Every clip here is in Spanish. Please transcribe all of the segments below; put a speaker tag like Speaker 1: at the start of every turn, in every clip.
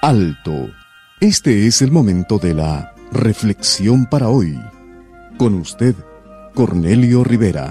Speaker 1: Alto. Este es el momento de la reflexión para hoy. Con usted, Cornelio Rivera.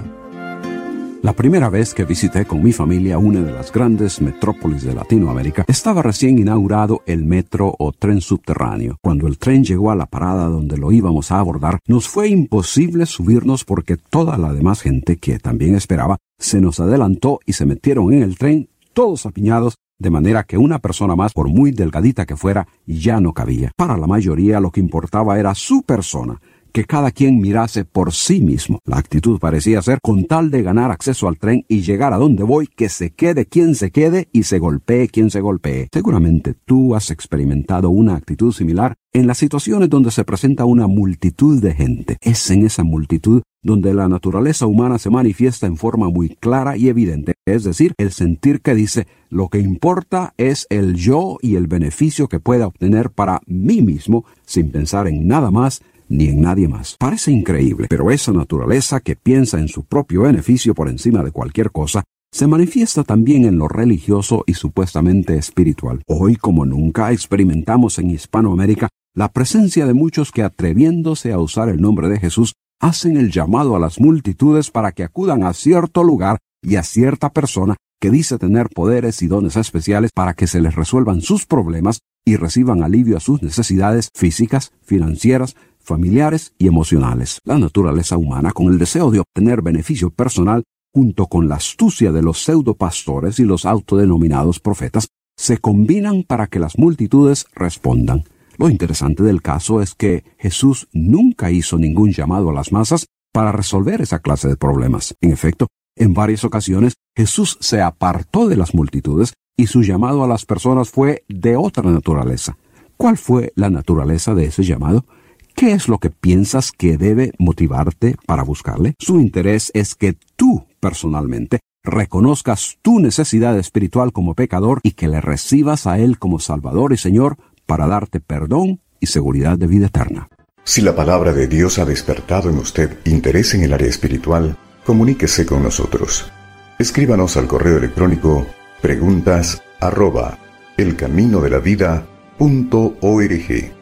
Speaker 2: La primera vez que visité con mi familia una de las grandes metrópolis de Latinoamérica, estaba recién inaugurado el metro o tren subterráneo. Cuando el tren llegó a la parada donde lo íbamos a abordar, nos fue imposible subirnos porque toda la demás gente que también esperaba se nos adelantó y se metieron en el tren todos apiñados, de manera que una persona más, por muy delgadita que fuera, ya no cabía. Para la mayoría lo que importaba era su persona, que cada quien mirase por sí mismo. La actitud parecía ser, con tal de ganar acceso al tren y llegar a donde voy, que se quede quien se quede y se golpee quien se golpee. Seguramente tú has experimentado una actitud similar en las situaciones donde se presenta una multitud de gente. Es en esa multitud donde la naturaleza humana se manifiesta en forma muy clara y evidente, es decir, el sentir que dice, lo que importa es el yo y el beneficio que pueda obtener para mí mismo, sin pensar en nada más ni en nadie más. Parece increíble, pero esa naturaleza que piensa en su propio beneficio por encima de cualquier cosa, se manifiesta también en lo religioso y supuestamente espiritual. Hoy, como nunca, experimentamos en Hispanoamérica la presencia de muchos que, atreviéndose a usar el nombre de Jesús, hacen el llamado a las multitudes para que acudan a cierto lugar y a cierta persona que dice tener poderes y dones especiales para que se les resuelvan sus problemas y reciban alivio a sus necesidades físicas, financieras, familiares y emocionales. La naturaleza humana, con el deseo de obtener beneficio personal, junto con la astucia de los pseudopastores y los autodenominados profetas, se combinan para que las multitudes respondan. Lo interesante del caso es que Jesús nunca hizo ningún llamado a las masas para resolver esa clase de problemas. En efecto, en varias ocasiones Jesús se apartó de las multitudes y su llamado a las personas fue de otra naturaleza. ¿Cuál fue la naturaleza de ese llamado? ¿Qué es lo que piensas que debe motivarte para buscarle? Su interés es que tú, personalmente, reconozcas tu necesidad espiritual como pecador y que le recibas a Él como Salvador y Señor para darte perdón y seguridad de vida eterna.
Speaker 3: Si la palabra de Dios ha despertado en usted interés en el área espiritual, comuníquese con nosotros. Escríbanos al correo electrónico preguntas@elcaminodelavida.org.